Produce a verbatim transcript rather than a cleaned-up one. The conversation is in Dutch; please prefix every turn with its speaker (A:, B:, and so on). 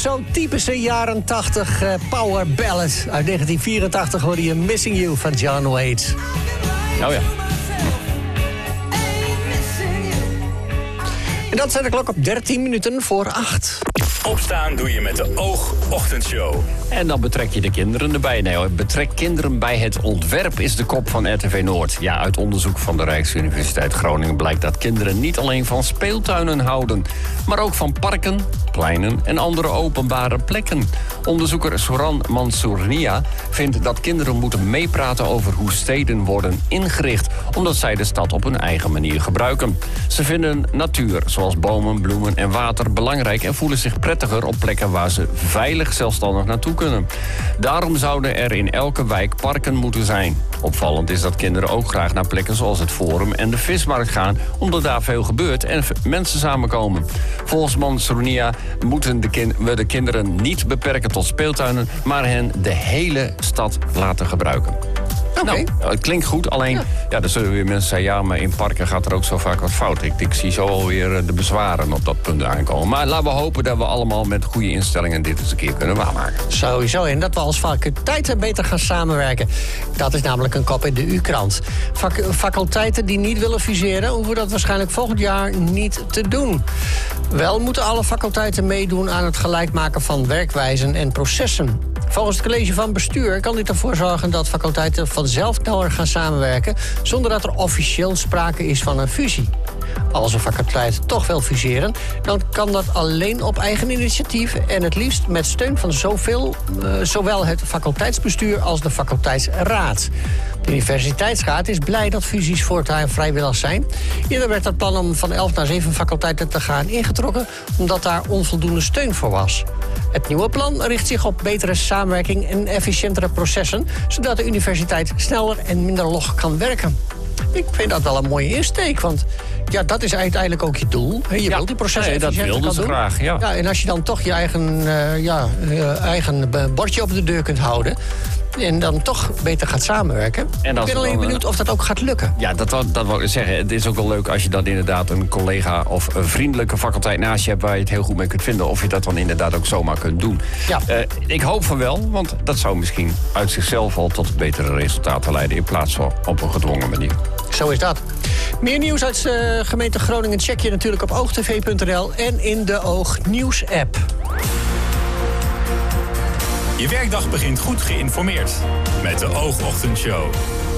A: Zo'n typische jaren tachtig uh, power ballad. Uit negentien vierentachtig hoorde je Missing You van John Waite.
B: Oh ja.
A: En dat zet de klok op dertien minuten voor acht.
C: Opstaan doe je met de Oog-ochtendshow.
B: En dan betrek je de kinderen erbij. Nee hoor, betrek kinderen bij het ontwerp is de kop van R T V Noord. Ja, uit onderzoek van de Rijksuniversiteit Groningen blijkt dat kinderen niet alleen van speeltuinen houden, maar ook van parken, pleinen en andere openbare plekken. Onderzoeker Soran Mansournia vindt dat kinderen moeten meepraten over hoe steden worden ingericht, omdat zij de stad op hun eigen manier gebruiken. Ze vinden natuur, zoals bomen, bloemen en water, belangrijk en voelen zich prettiger op plekken waar ze veilig zelfstandig naartoe kunnen. Daarom zouden er in elke wijk parken moeten zijn. Opvallend is dat kinderen ook graag naar plekken zoals het Forum en de Vismarkt gaan, omdat daar veel gebeurt en mensen samenkomen. Volgens Mansournia moeten de kin- we de kinderen niet beperken tot speeltuinen, maar hen de hele stad laten gebruiken.
A: Okay.
B: Nou, het klinkt goed, alleen ja. ja, dan zullen weer mensen zeggen, ja, maar in parken gaat er ook zo vaak wat fout. Ik, ik zie zo alweer de bezwaren op dat punt aankomen. Maar laten we hopen dat we allemaal met goede instellingen dit eens een keer kunnen waarmaken.
A: Sowieso, en dat we als faculteiten beter gaan samenwerken. Dat is namelijk een kop in de U-krant. Fac- faculteiten die niet willen fuseren, hoeven dat waarschijnlijk volgend jaar niet te doen. Wel moeten alle faculteiten meedoen aan het gelijk maken van werkwijzen en processen. Volgens het college van bestuur kan dit ervoor zorgen dat faculteiten vanzelf sneller gaan samenwerken, zonder dat er officieel sprake is van een fusie. Als een faculteit toch wil fuseren, dan kan dat alleen op eigen initiatief en het liefst met steun van zoveel, uh, zowel het faculteitsbestuur als de faculteitsraad. De universiteitsraad is blij dat fusies voortaan vrijwillig zijn. Eerder werd het plan om van elf naar zeven faculteiten te gaan ingetrokken, omdat daar onvoldoende steun voor was. Het nieuwe plan richt zich op betere samenwerking en efficiëntere processen, zodat de universiteit sneller en minder log kan werken. Ik vind dat wel een mooie insteek, want ja, dat is uiteindelijk ook je doel. Je
B: ja,
A: wilt die processen
B: nee, dat
A: efficiënter
B: wilden
A: gaan
B: ze
A: doen.
B: graag, ja.
A: ja. En als je dan toch je eigen, uh, ja, uh, eigen bordje op de deur kunt houden en dan toch beter gaat samenwerken. En ik ben alleen benieuwd of dat ook gaat lukken.
B: Ja, dat wou, dat wou ik zeggen. Het is ook wel leuk als je dan inderdaad een collega of een vriendelijke faculteit naast je hebt waar je het heel goed mee kunt vinden. Of je dat dan inderdaad ook zomaar kunt doen. Ja. Uh, ik hoop van wel, want dat zou misschien uit zichzelf al tot betere resultaten leiden in plaats van op een gedwongen manier.
A: Zo is dat. Meer nieuws uit de uh, gemeente Groningen check je natuurlijk op oogtv punt n l en in de Oog Nieuws app.
C: Je werkdag begint goed geïnformeerd met de Oog-ochtendshow.